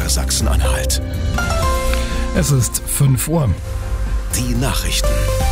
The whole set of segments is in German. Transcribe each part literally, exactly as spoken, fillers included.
R Sachsen-Anhalt. Es ist fünf Uhr. Die Nachrichten.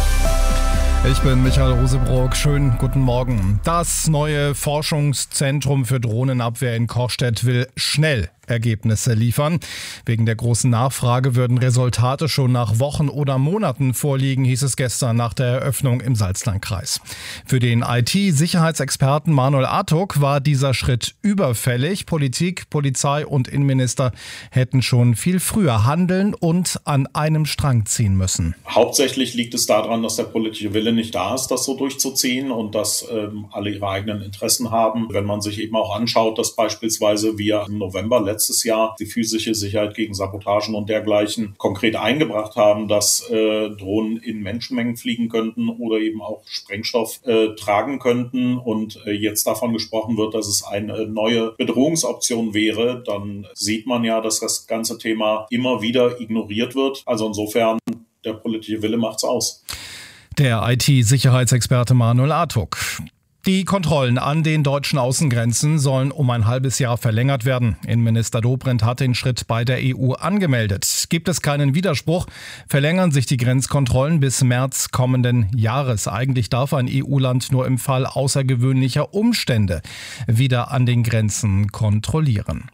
Ich bin Michael Rosebrock. Schönen guten Morgen. Das neue Forschungszentrum für Drohnenabwehr in Kochstedt will schnell Ergebnisse liefern. Wegen der großen Nachfrage würden Resultate schon nach Wochen oder Monaten vorliegen, hieß es gestern nach der Eröffnung im Salzlandkreis. Für den I T-Sicherheitsexperten Manuel Artuk war dieser Schritt überfällig. Politik, Polizei und Innenminister hätten schon viel früher handeln und an einem Strang ziehen müssen. Hauptsächlich liegt es daran, dass der politische Wille nicht da ist, das so durchzuziehen und dass ähm, alle ihre eigenen Interessen haben. Wenn man sich eben auch anschaut, dass beispielsweise wir im November letztes Jahr die physische Sicherheit gegen Sabotagen und dergleichen konkret eingebracht haben, dass äh, Drohnen in Menschenmengen fliegen könnten oder eben auch Sprengstoff äh, tragen könnten und äh, jetzt davon gesprochen wird, dass es eine neue Bedrohungsoption wäre, dann sieht man ja, dass das ganze Thema immer wieder ignoriert wird. Also insofern, der politische Wille macht's aus. Der I T-Sicherheitsexperte Manuel Artuk. Die Kontrollen an den deutschen Außengrenzen sollen um ein halbes Jahr verlängert werden. Innenminister Dobrindt hat den Schritt bei der E U angemeldet. Gibt es keinen Widerspruch, verlängern sich die Grenzkontrollen bis März kommenden Jahres. Eigentlich darf ein E U-Land nur im Fall außergewöhnlicher Umstände wieder an den Grenzen kontrollieren.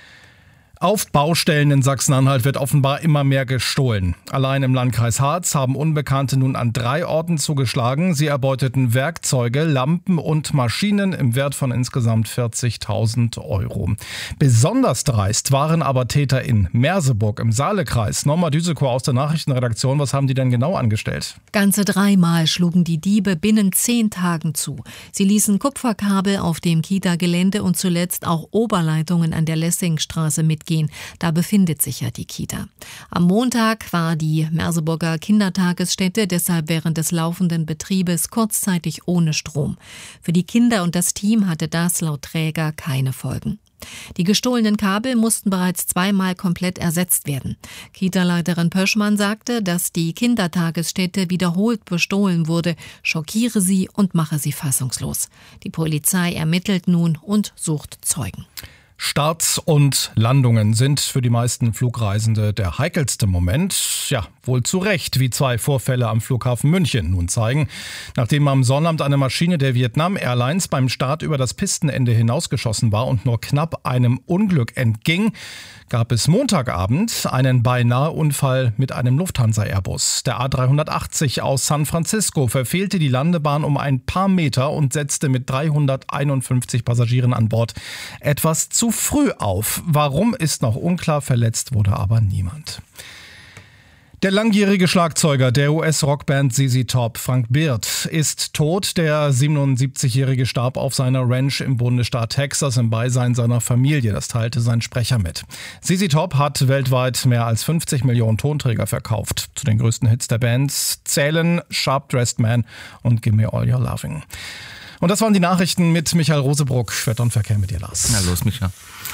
Auf Baustellen in Sachsen-Anhalt wird offenbar immer mehr gestohlen. Allein im Landkreis Harz haben Unbekannte nun an drei Orten zugeschlagen. Sie erbeuteten Werkzeuge, Lampen und Maschinen im Wert von insgesamt vierzigtausend Euro. Besonders dreist waren aber Täter in Merseburg im Saalekreis. Norma Düsekow aus der Nachrichtenredaktion, was haben die denn genau angestellt? Ganze dreimal schlugen die Diebe binnen zehn Tagen zu. Sie ließen Kupferkabel auf dem Kita-Gelände und zuletzt auch Oberleitungen an der Lessingstraße mitgehen. Da befindet sich ja die Kita. Am Montag war die Merseburger Kindertagesstätte deshalb während des laufenden Betriebes kurzzeitig ohne Strom. Für die Kinder und das Team hatte das laut Träger keine Folgen. Die gestohlenen Kabel mussten bereits zweimal komplett ersetzt werden. Kita-Leiterin Pöschmann sagte, dass die Kindertagesstätte wiederholt bestohlen wurde, schockiere sie und mache sie fassungslos. Die Polizei ermittelt nun und sucht Zeugen. Starts und Landungen sind für die meisten Flugreisende der heikelste Moment. Ja, wohl zu Recht, wie zwei Vorfälle am Flughafen München nun zeigen. Nachdem am Sonnabend eine Maschine der Vietnam Airlines beim Start über das Pistenende hinausgeschossen war und nur knapp einem Unglück entging, gab es Montagabend einen Beinahe-Unfall mit einem Lufthansa-Airbus. Der A dreihundertachtzig aus San Francisco verfehlte die Landebahn um ein paar Meter und setzte mit dreihunderteinundfünfzig Passagieren an Bord etwas zu früh auf. Warum ist noch unklar, verletzt wurde aber niemand. Der langjährige Schlagzeuger der U S-Rockband Z Z Top, Frank Beard, ist tot. Der siebenundsiebzigjährige starb auf seiner Ranch im Bundesstaat Texas im Beisein seiner Familie. Das teilte sein Sprecher mit. Z Z Top hat weltweit mehr als fünfzig Millionen Tonträger verkauft. Zu den größten Hits der Bands zählen Sharp Dressed Man und Gimme All Your Loving. Und das waren die Nachrichten mit Michael Rosebrock. Wetter und Verkehr mit dir, Lars. Na los, Micha.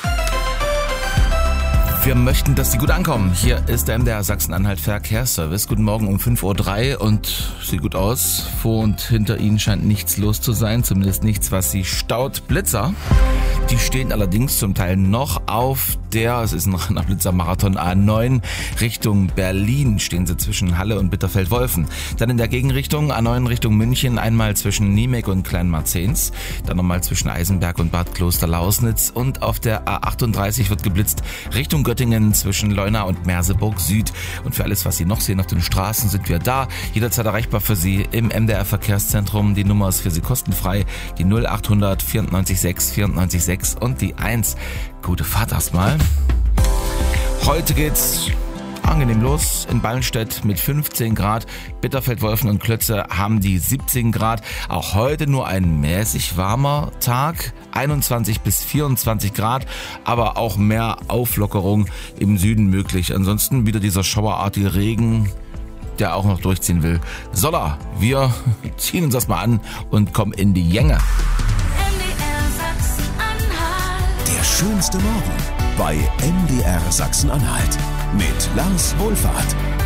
Wir möchten, dass Sie gut ankommen. Hier ist der M D R Sachsen-Anhalt Verkehrsservice. Guten Morgen um fünf Uhr drei und sieht gut aus. Vor und hinter Ihnen scheint nichts los zu sein, zumindest nichts, was Sie staut. Blitzer, die stehen allerdings zum Teil noch auf der, es ist noch ein Blitzermarathon A neun, Richtung Berlin stehen sie zwischen Halle und Bitterfeld-Wolfen. Dann in der Gegenrichtung A neun Richtung München, einmal zwischen Niemek und Kleinmarzens, dann nochmal zwischen Eisenberg und Bad Kloster-Lausnitz und auf der A achtunddreißig wird geblitzt Richtung Göttingen zwischen Leuna und Merseburg Süd. Und für alles, was Sie noch sehen auf den Straßen, sind wir da. Jederzeit erreichbar für Sie im M D R Verkehrszentrum. Die Nummer ist für Sie kostenfrei. Die null achthundert vierundneunzig sechs vierundneunzig sechs und die eins. Gute Fahrt erstmal. Heute geht's angenehm los in Ballenstedt mit fünfzehn Grad. Bitterfeld-Wolfen und Klötze haben die siebzehn Grad. Auch heute nur ein mäßig warmer Tag. einundzwanzig bis vierundzwanzig Grad, aber auch mehr Auflockerung im Süden möglich. Ansonsten wieder dieser schauerartige Regen, der auch noch durchziehen will. Soller, wir ziehen uns das mal an und kommen in die Gänge. Der schönste Morgen bei M D R Sachsen-Anhalt mit Lars Wohlfahrt.